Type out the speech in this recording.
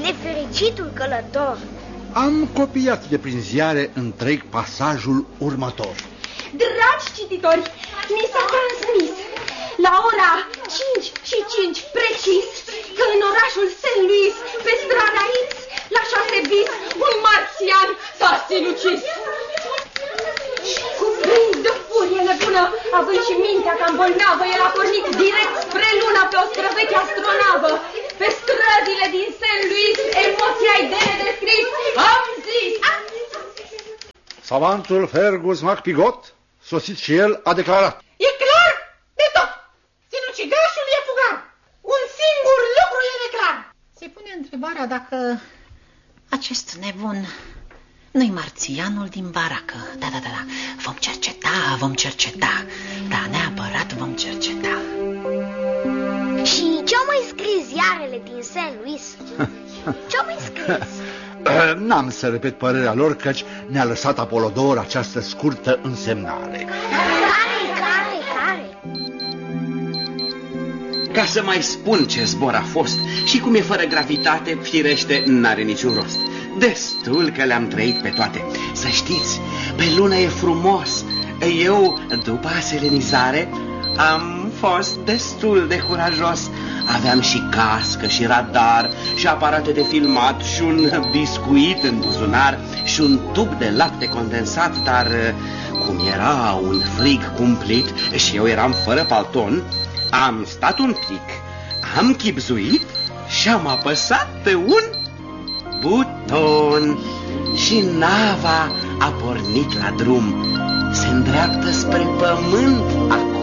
Nefericitul călător. Am copiat de prin ziare întreg pasajul următor. Dragi cititori, mi s-a transmis la ora 5:05 precis că în orașul St. Louis, pe strada X, la 6 bis, un marțian s-a sinucis. Cuprins de furie nebună, având și mintea cam bolnavă, el a pornit direct spre lună pe o străveche astronavă. Pe străzile din St. Louis, emoția-i de nedescris, am zis! Savantul Fergus MacPigot, sosit și el, a declarat: E clar de tot! Sinucigașul e fugar! Un singur lucru e neclar! Se pune întrebarea dacă acest nebun nu-i marțianul din baracă. Da. Vom cerceta. Da, neapărat vom cerceta. Și ce-au mai scris ziarele din St. Louis? Ce-au mai scris? N-am să repet părerea lor, căci ne-a lăsat Apolodor această scurtă însemnare. Care? Ca să mai spun ce zbor a fost și cum e fără gravitate, firește, n-are niciun rost. Destul că le-am trăit pe toate. Să știți, pe lună e frumos. Eu, după aselenizare, am fost destul de curajos. Aveam și cască și radar și aparate de filmat și un biscuit în buzunar și un tub de lapte condensat, dar cum era un frig cumplit și eu eram fără palton, am stat un pic, am chibzuit și am apăsat pe un buton și nava a pornit la drum. Se îndreaptă spre pământ acum.